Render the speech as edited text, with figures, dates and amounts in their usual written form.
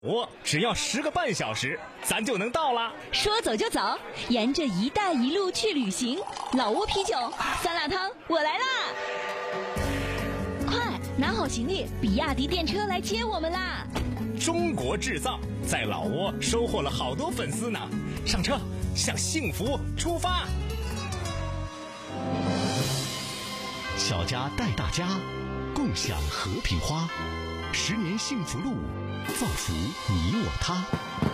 只要10个半小时，咱就能到了。 说走就走，沿着“一带一路”去旅行。老挝啤酒、酸辣汤，我来啦！快拿好行李，比亚迪电车来接我们啦！ 中国制造在老挝收获了好多粉丝呢。上车，向幸福出发！ 小家带大家，共享和平花，10年幸福路，造福你我他。